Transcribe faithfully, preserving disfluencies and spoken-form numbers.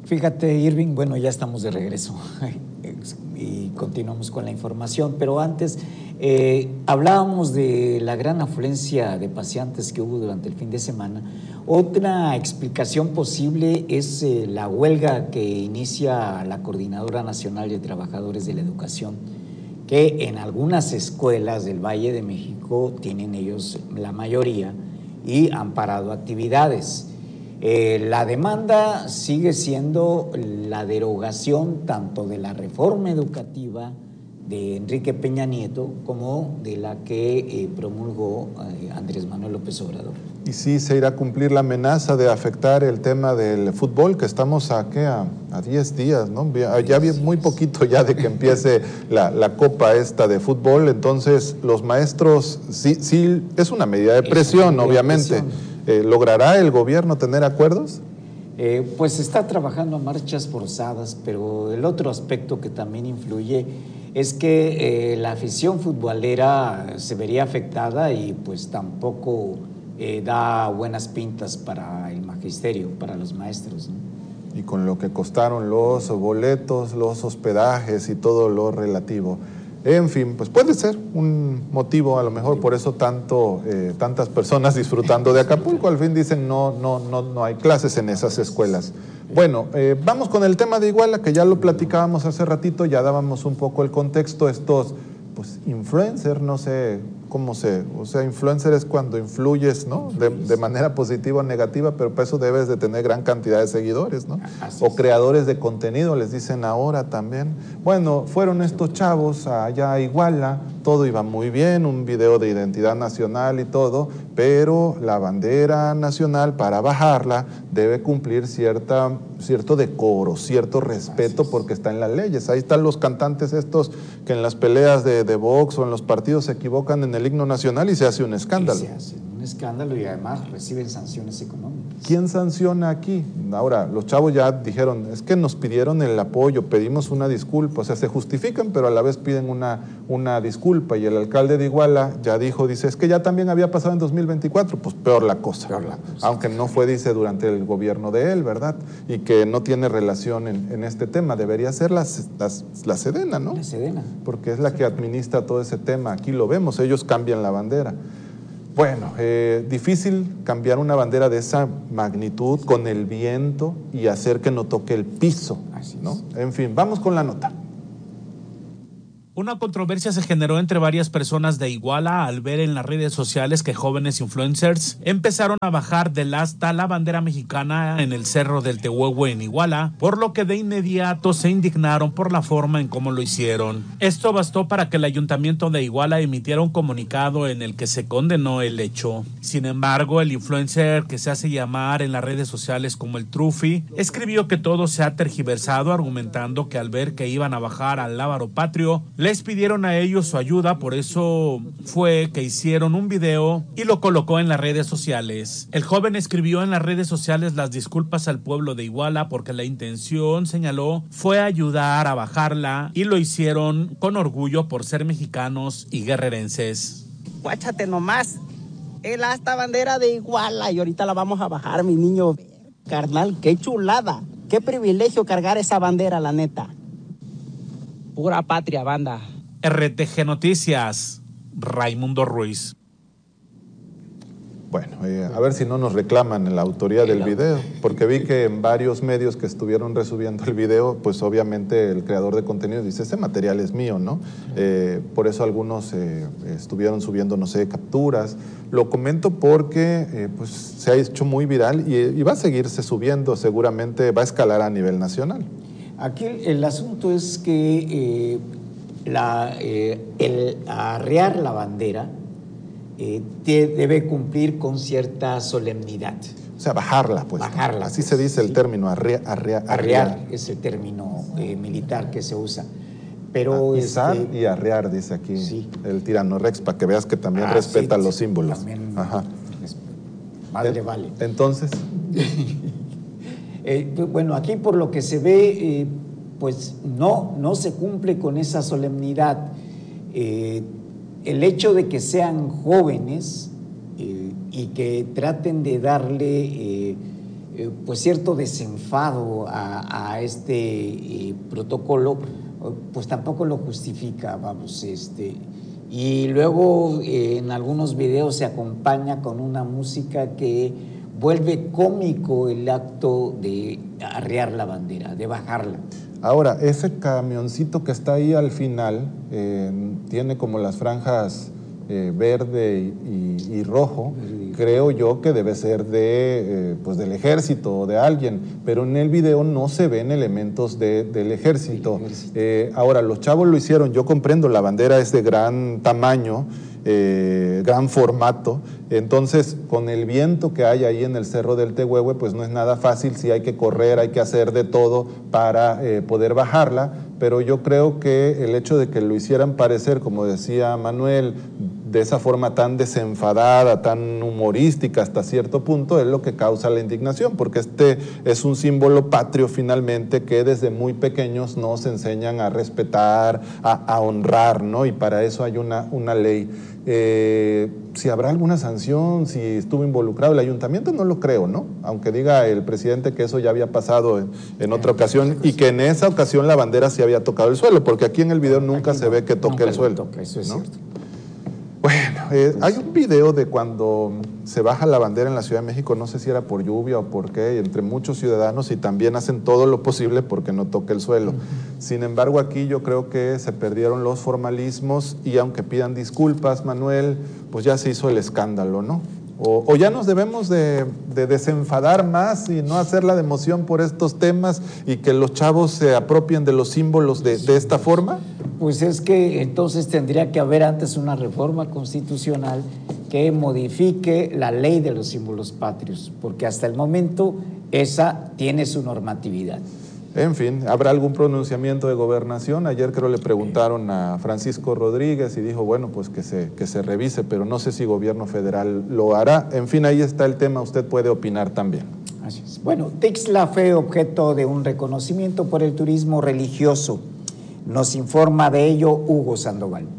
Fíjate, Irving, bueno, ya estamos de regreso y continuamos con la información, pero antes eh, hablábamos de la gran afluencia de paseantes que hubo durante el fin de semana. Otra explicación posible es eh, la huelga que inicia la Coordinadora Nacional de Trabajadores de la Educación, que en algunas escuelas del Valle de México tienen ellos la mayoría y han parado actividades. Eh, la demanda sigue siendo la derogación tanto de la reforma educativa de Enrique Peña Nieto como de la que eh, promulgó eh, Andrés Manuel López Obrador. Y sí, se irá a cumplir la amenaza de afectar el tema del fútbol, que estamos a, ¿qué? a, a diez días, ¿no? Ya, ya muy poquito ya de que empiece la, la copa esta de fútbol, entonces los maestros, sí, sí es una medida de presión, medida obviamente. De presión. Eh, ¿Logrará el gobierno tener acuerdos? Eh, pues está trabajando a marchas forzadas, pero el otro aspecto que también influye es que eh, la afición futbolera se vería afectada y pues tampoco eh, da buenas pintas para el magisterio, para los maestros, ¿no? Y con lo que costaron los boletos, los hospedajes y todo lo relativo. En fin, pues puede ser un motivo, a lo mejor por eso tanto, eh, tantas personas disfrutando de Acapulco. Al fin dicen no, no, no, no hay clases en esas escuelas. Bueno, eh, vamos con el tema de Iguala, que ya lo platicábamos hace ratito, ya dábamos un poco el contexto, estos pues influencers, no sé cómo se, o sea, influencer es cuando influyes, ¿no? De, de manera positiva o negativa, pero para eso debes de tener gran cantidad de seguidores, ¿no? O creadores de contenido, les dicen ahora también. Bueno, fueron estos chavos allá a Iguala, todo iba muy bien, un video de identidad nacional y todo, pero la bandera nacional, para bajarla, debe cumplir cierta, cierto decoro, cierto respeto, porque está en las leyes. Ahí están los cantantes estos que en las peleas de, de box o en los partidos se equivocan en el himno nacional y se hace un escándalo. Y se hace un escándalo y además reciben sanciones económicas. ¿Quién sanciona aquí? Ahora, los chavos ya dijeron, es que nos pidieron el apoyo, pedimos una disculpa, o sea, se justifican, pero a la vez piden una, una disculpa, y el alcalde de Iguala ya dijo, dice, es que ya también había pasado en dos mil veinticuatro, pues peor la cosa, peor la cosa. Aunque no fue, dice, durante el gobierno de él, ¿verdad? Y que no tiene relación en, en este tema, debería ser la, la, la Sedena, ¿no? La Sedena. Porque es la que administra todo ese tema, aquí lo vemos, ellos cambian la bandera. Bueno, eh, difícil cambiar una bandera de esa magnitud con el viento y hacer que no toque el piso, ¿no? En fin, vamos con la nota. Una controversia se generó entre varias personas de Iguala al ver en las redes sociales que jóvenes influencers empezaron a bajar del asta la bandera mexicana en el Cerro del Tehuehue en Iguala, por lo que de inmediato se indignaron por la forma en cómo lo hicieron. Esto bastó para que el ayuntamiento de Iguala emitiera un comunicado en el que se condenó el hecho. Sin embargo, el influencer que se hace llamar en las redes sociales como el Trufi escribió que todo se ha tergiversado, argumentando que al ver que iban a bajar al Lábaro Patrio, les pidieron a ellos su ayuda, por eso fue que hicieron un video y lo colocó en las redes sociales. El joven escribió en las redes sociales las disculpas al pueblo de Iguala porque la intención, señaló, fue ayudar a bajarla y lo hicieron con orgullo por ser mexicanos y guerrerenses. Guáchate nomás, el asta bandera de Iguala y ahorita la vamos a bajar, mi niño. Carnal, qué chulada, qué privilegio cargar esa bandera, la neta. Pura patria, banda. R T G Noticias, Raimundo Ruiz. Bueno, eh, a ver si no nos reclaman la autoría del video, porque vi que en varios medios que estuvieron resubiendo el video, pues obviamente el creador de contenido dice, ese material es mío, ¿no? Eh, por eso algunos eh, estuvieron subiendo, no sé, capturas. Lo comento porque eh, pues se ha hecho muy viral y, y va a seguirse subiendo, seguramente va a escalar a nivel nacional. Aquí el asunto es que eh, la, eh, el arriar la bandera eh, te, debe cumplir con cierta solemnidad. O sea, bajarla, pues. Bajarla. Así pues, se dice sí. el término, arrea, arrea, arriar. Arriar es el término eh, militar que se usa. Pero ah, izar este, y arrear, dice aquí sí. El tirano Rex, para que veas que también ah, respeta sí, los sí, símbolos. También, Ajá. Es, madre en, vale. Entonces... eh, bueno, aquí por lo que se ve, eh, pues no, no se cumple con esa solemnidad. Eh, el hecho de que sean jóvenes eh, y que traten de darle eh, eh, pues cierto desenfado a, a este eh, protocolo, pues tampoco lo justifica, vamos, este, y luego eh, en algunos videos se acompaña con una música que vuelve cómico el acto de arriar la bandera, de bajarla. Ahora, ese camioncito que está ahí al final eh, tiene como las franjas eh, verde y, y, y rojo. Creo yo que debe ser de, eh, pues del ejército o de alguien, pero en el video no se ven elementos de, del ejército. ejército. Eh, ahora, los chavos lo hicieron, yo comprendo, la bandera es de gran tamaño, eh, gran formato, entonces con el viento que hay ahí en el Cerro del Tehuehue, pues no es nada fácil, sí hay que correr, hay que hacer de todo para eh, poder bajarla, pero yo creo que el hecho de que lo hicieran parecer, como decía Manuel, de esa forma tan desenfadada, tan humorística hasta cierto punto, es lo que causa la indignación, porque este es un símbolo patrio finalmente que desde muy pequeños nos enseñan a respetar, a, a honrar, ¿no? Y para eso hay una, una ley. Eh, si habrá alguna sanción, si estuvo involucrado el ayuntamiento, no lo creo, ¿no? Aunque diga el presidente que eso ya había pasado en, en otra ocasión y que en esa ocasión la bandera sí había tocado el suelo, porque aquí en el video nunca aquí se no, ve que toque el suelo. Toca, eso es ¿no? cierto. Bueno, eh, hay un video de cuando se baja la bandera en la Ciudad de México, no sé si era por lluvia o por qué, entre muchos ciudadanos y también hacen todo lo posible porque no toque el suelo. Sin embargo, aquí yo creo que se perdieron los formalismos y aunque pidan disculpas, Manuel, pues ya se hizo el escándalo, ¿no? O, o ya nos debemos de, de desenfadar más y no hacerla de emoción por estos temas y que los chavos se apropien de los símbolos de, de esta forma. Pues es que entonces tendría que haber antes una reforma constitucional que modifique la ley de los símbolos patrios, porque hasta el momento esa tiene su normatividad. En fin, ¿habrá algún pronunciamiento de gobernación? Ayer creo le preguntaron a Francisco Rodríguez y dijo, bueno, pues que se, que se revise, pero no sé si gobierno federal lo hará. En fin, ahí está el tema, usted puede opinar también. Así es. Bueno, Tixla fue objeto de un reconocimiento por el turismo religioso. Nos informa de ello Hugo Sandoval.